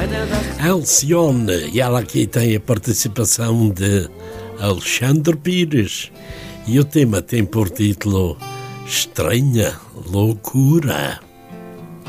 Alcione, e ela aqui tem a participação de Alexandre Pires, e o tema tem por título Estranha Loucura.